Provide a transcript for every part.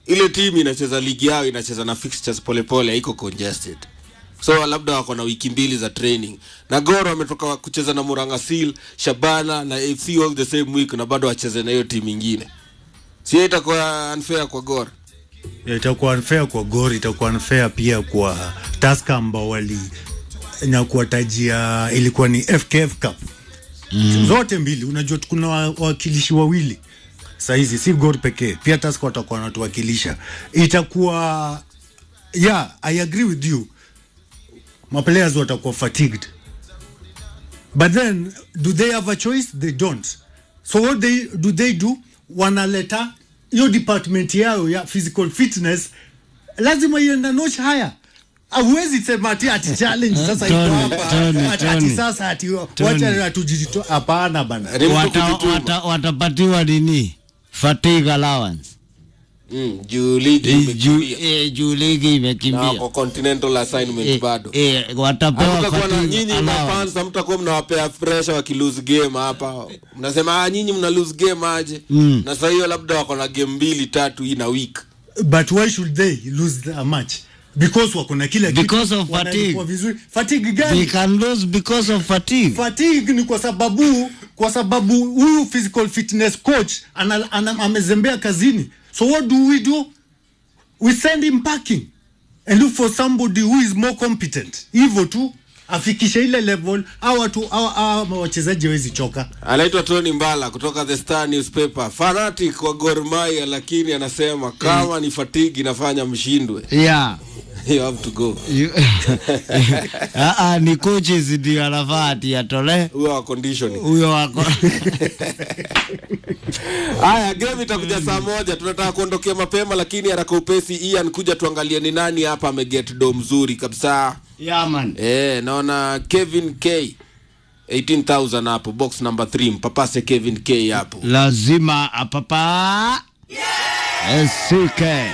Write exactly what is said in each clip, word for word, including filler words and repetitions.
ile timu inacheza ligi yao inacheza na fixtures polepole haiko congested. So labda wako na wiki mbili za training. Na Gor wametoka kucheza na Murang'a Seal, Shabana na A F C all the same week na bado wacheze na hiyo timu nyingine. Si itakuwa unfair kwa Gor? Yeah, itakuwa unfair kwa Gor, itakuwa unfair pia kwa Tusker ambao wali na kuwatajia ilikuwa ni F K F Cup. Mm. Zote mbili unajua kuna wawakilishi wawili. Sasa hizi si Gor pekee, pia Tusker watakuwa wanatuwakilisha. Itakuwa yeah, I agree with you. My players watakuwa fatigued. But then do they have a choice? They don't. So what they do they do? Wanaleta your department yao ya physical fitness lazima iende notch higher. Hauwezi sema ati ati challenge sasa iko hapa. Ati sasa ati wacha tujitoa hapana bana. Watapatiwa nini? Fatigue allowance. Mm, juu ligi imekimbia. Eh, juu ligi imekimbia. Na kwa continental assignment eh, bado. Eh, watapewa fatigue. Nyinyi mnafans mtakuwa mnawapea pressure waki lose game hapa. Mnasema ah nyinyi mna lose game aje? Mm. Na sasa hiyo labda wako na game mbili tatu hii na week. But why should they lose a match? Because wako na kila kitu. Because of fatigue. Fatigue gani? They can lose because of fatigue. Fatigue ni kwa sababu kwa sababu huyu physical fitness coach ana, ana, amezembea kazini. So what do we do? We send him packing and look for somebody who is more competent. Hivyo tu afikisha ile level au watu au wachezaji hawezi choka. Anaitwa Tony Mbala kutoka The Star newspaper. Fanatic wa Gor Mahia lakini anasema kama ni fatigue inafanya mshindwe. Yeah. You have to go. Ah ah ni coaches ndio anafaa ati atole. Huyo wa conditioning. Huyo wako. Haya game itakuja saa moja. Tunataka kuondokea mapema lakini haraka upesi Ian kuja tuangalie ni nani hapa ameget do mzuri kabisa. Yeah man. Eh naona Kevin K eighteen thousand hapo box number three mpapase Kevin K hapo. Lazima apapa. Yeah. S K.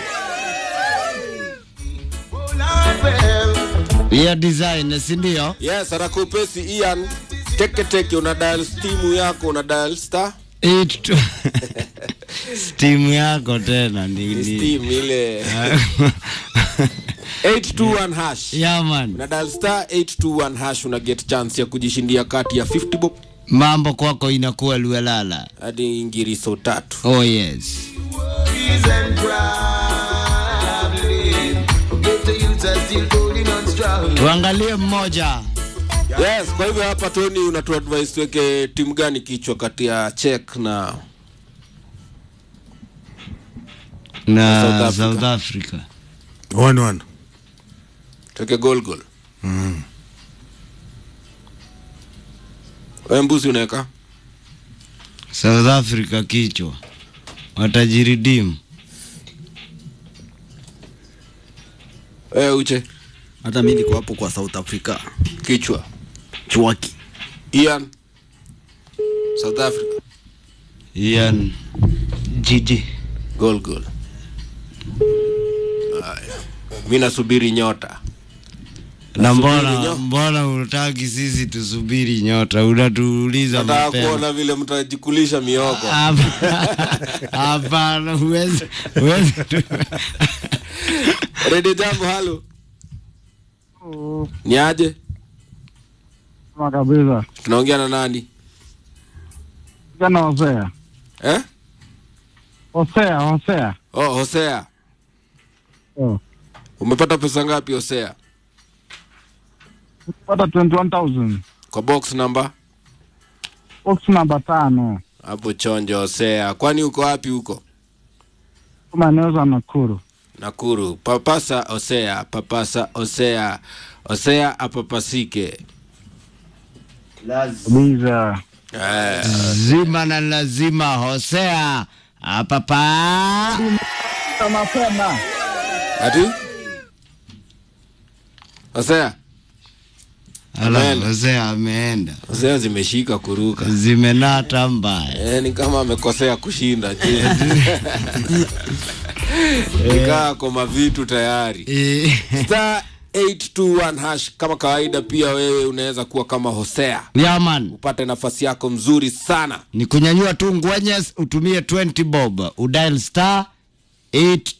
Yeah design si ndio? Yes, haraka upesi Ian teke teke una dial steam yako una dial star eight steam yako tena ni steam ile eight two one hash. Yeah man. Una dial star eight two one hash una get chance ya kujishindia kati ya fifty bob. Mambo kwako inakuwa luelala hadi ingiriso tatu. Oh yes. Tuangalie mmoja. Yes, kwa hivyo hapa Tony unatu advise tuweke timu gani kichwa kati ya Czech na na South Africa? South Africa. one one. Tuweke goal goal. Mm. Wewe mbuzi unaweka? South Africa kichwa. Watajiridimu. Eh uche. Hata mimi niko hapo kwa South Africa. Kichwa. Chwaki. Ian. South Africa. Ian. G G. Goal goal. Haya. Mimi nasubiri nyota. Na mbona mbona unataka sisi tusubiri nyota? Unatuuliza mapema. Nataka kuona vile mtajikulisha mioko. Hapana, huwezi huwezi. Ready jambo halo. Ni aje? Makabila. Tunaongea na nani? Jana Hosea. Eh? Hosea, Hosea. Oh, Hosea. Oh. Umepata pesa ngapi Hosea? Pata twenty-one thousand. Kwa box number? Box number tano. Hapo chonjo Hosea. Kwani uko wapi huko? Kama neza Nakuru. Nakuru. Papasa Hosea, papasa Hosea. Hosea apapasike. Lazima. Eh, zima na lazima Hosea apapa. Mapema. Ati? Hosea. Ala, Hosea ameenda. Hosea zimeshika kuruka. Zimenata mbaya. Eh, ni kama amekosea kushinda. Nikaa kwa mavitu tayari. Star eight two one hash kama kawaida pia wewe unaweza kuwa kama Hosea. Yeah man. Upate nafasi yako mzuri sana. Ni kunyanyua tu ngwenyes utumie twenty bob. Udial star eight